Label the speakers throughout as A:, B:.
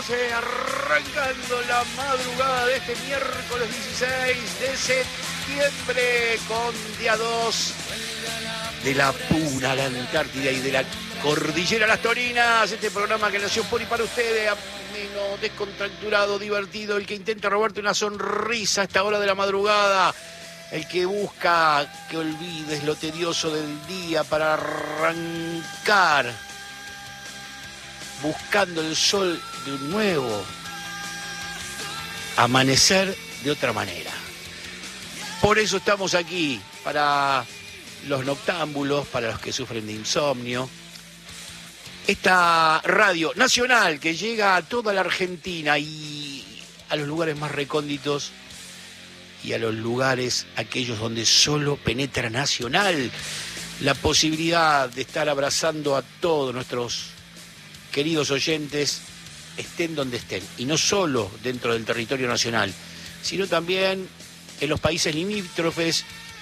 A: arrancando la madrugada de este miércoles 16 de septiembre con día 2 de la Puna, la Antártida y de la Cordillera Las Torinas. Este programa que nació por y para ustedes, ameno, descontracturado, divertido, el que intenta robarte una sonrisa a esta hora de la madrugada, el que busca que olvides lo tedioso del día para arrancar buscando el sol de un nuevo amanecer de otra manera. Por eso estamos aquí, para los noctámbulos, para los que sufren de insomnio. Esta radio nacional que llega a toda la Argentina y a los lugares más recónditos y a los lugares aquellos donde solo penetra Nacional. La posibilidad de estar abrazando a todos nuestros queridos oyentes, estén donde estén, y no solo dentro del territorio nacional, sino también en los países limítrofes,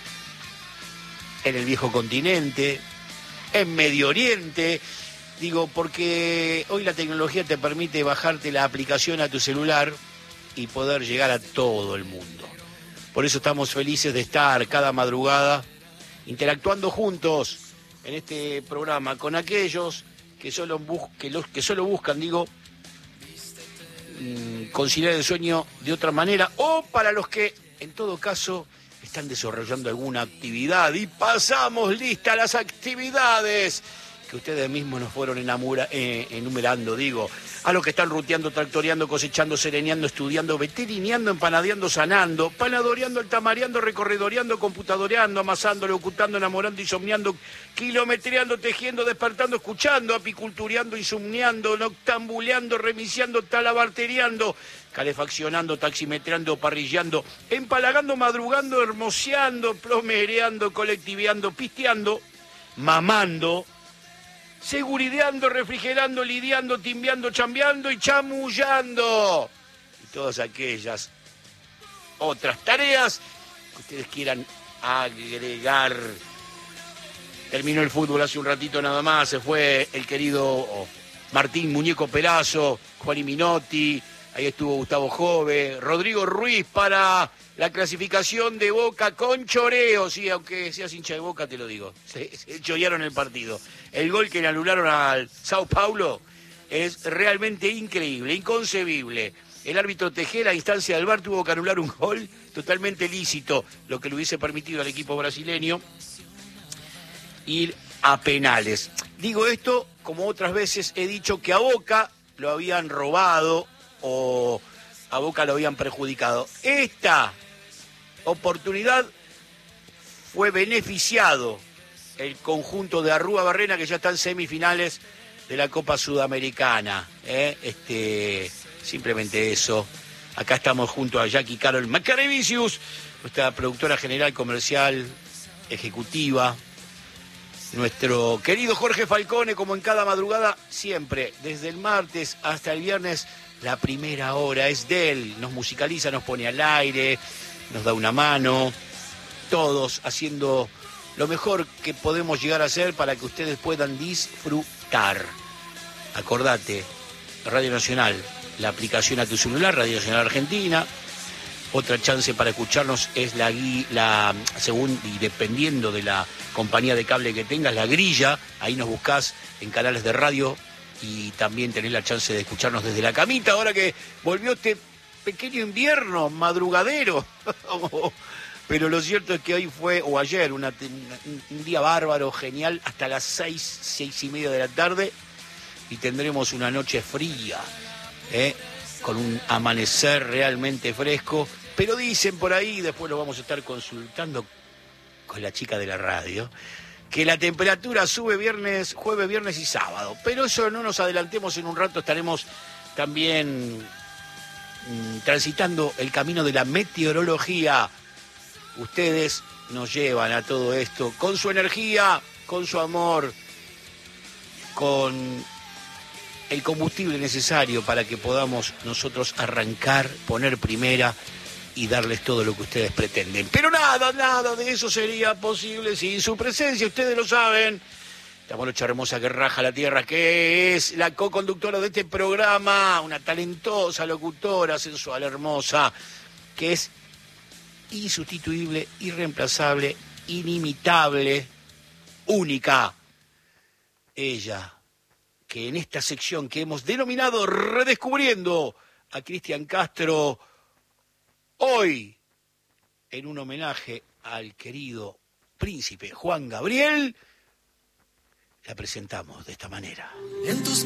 A: en el viejo continente, en Medio Oriente. Digo, porque hoy la tecnología te permite bajarte la aplicación a tu celular y poder llegar a todo el mundo. Por eso estamos felices de estar cada madrugada interactuando juntos en este programa con aquellos que solo buscan, conciliar el sueño de otra manera, o para los que, en todo caso, están desarrollando alguna actividad. Y pasamos lista a las actividades que ustedes mismos nos fueron enumerando, a los que están ruteando, tractoreando, cosechando, sereneando, estudiando, veterineando, empanadeando, sanando, panadoreando, altamareando, recorredoreando, computadoreando, amasando, locutando, enamorando, insomniando, kilometreando, tejiendo, despertando, escuchando, apicultureando, insomniando, noctambuleando, remiciando, talabarteriando, calefaccionando, taximetreando, parrilleando, empalagando, madrugando, hermoseando, plomereando, colectiveando, pisteando, mamando, segurideando, refrigerando, lidiando, timbeando, chambeando y chamullando. Y todas aquellas otras tareas que ustedes quieran agregar. Terminó el fútbol hace un ratito nada más, se fue el querido Martín Muñeco Perazo, Juan Minotti, ahí estuvo Gustavo Jove, Rodrigo Ruiz para la clasificación de Boca con choreo. Sí, aunque seas hincha de Boca, te lo digo. Se chorearon el partido. El gol que le anularon al Sao Paulo es realmente increíble, inconcebible. El árbitro Tejera, a instancia del VAR, tuvo que anular un gol totalmente lícito, lo que le hubiese permitido al equipo brasileño ir a penales. Digo esto, como otras veces he dicho, que a Boca lo habían robado o a Boca lo habían perjudicado. Esta oportunidad fue beneficiado el conjunto de Arrúa Barrena, que ya está en semifinales de la Copa Sudamericana. Simplemente eso. Acá estamos junto a Jackie Carol Macarevicius, nuestra productora general, comercial, ejecutiva. Nuestro querido Jorge Falcone, como en cada madrugada, siempre, desde el martes hasta el viernes, la primera hora es de él. Nos musicaliza, nos pone al aire, nos da una mano, todos haciendo lo mejor que podemos llegar a hacer para que ustedes puedan disfrutar. Acordate, Radio Nacional, la aplicación a tu celular, Radio Nacional Argentina. Otra chance para escucharnos es según y dependiendo de la compañía de cable que tengas, la grilla. Ahí nos buscás en canales de radio y también tenés la chance de escucharnos desde la camita, ahora que volvió este pequeño invierno madrugadero. Pero lo cierto es que hoy fue, o ayer, un día bárbaro, genial, hasta las 6:30 de la tarde, y tendremos una noche fría, con un amanecer realmente fresco. Pero dicen por ahí, después lo vamos a estar consultando con la chica de la radio, que la temperatura sube jueves, viernes y sábado. Pero eso no nos adelantemos, en un rato estaremos también transitando el camino de la meteorología. Ustedes nos llevan a todo esto con su energía, con su amor, con el combustible necesario para que podamos nosotros arrancar, poner primera y darles todo lo que ustedes pretenden. Pero nada de eso sería posible sin su presencia, ustedes lo saben. esta morocha hermosa que raja la tierra, que es la co-conductora de este programa, una talentosa locutora, sensual, hermosa, que es insustituible, irreemplazable, inimitable, única. Ella, que en esta sección que hemos denominado Redescubriendo a Cristian Castro, hoy, en un homenaje al querido príncipe Juan Gabriel, la presentamos de esta manera.